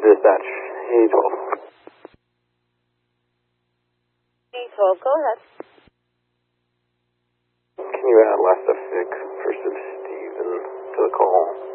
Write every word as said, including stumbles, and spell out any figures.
dispatch. A twelve. A twelve, go ahead. Can you add last of Vic, first of Steven to the call?